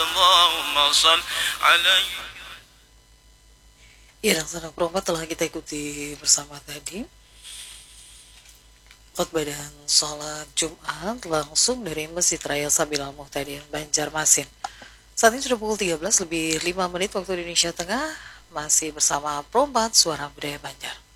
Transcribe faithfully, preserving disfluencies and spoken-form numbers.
Allahumma shalli alaihi. Ya, dan saudara perempat telah kita ikuti bersama tadi khotbah dan sholat Jumat langsung dari Masjid Raya Sabil Al-Muhtadin, Banjarmasin. Saat ini sudah pukul tiga belas lebih lima menit waktu Indonesia Tengah, masih bersama Perempat Suara Budaya Banjar.